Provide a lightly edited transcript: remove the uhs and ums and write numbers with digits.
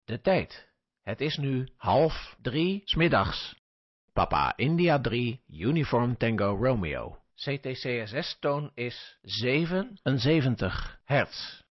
De tijd. Het is nu 2:30 's middags. Papa India 3, Uniform Tango Romeo. CTCSS-toon is 77 hertz.